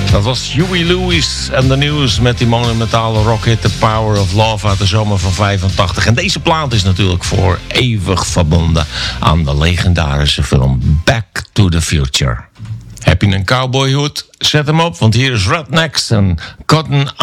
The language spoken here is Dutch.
Dat was Huey Lewis en The News met die monumentale rockhit The Power of Love uit de zomer van 85. En deze plaat is natuurlijk voor eeuwig verbonden aan de legendarische film Back to the Future. Heb je een cowboyhoed? Zet hem op, want hier is Rednecks en Cotton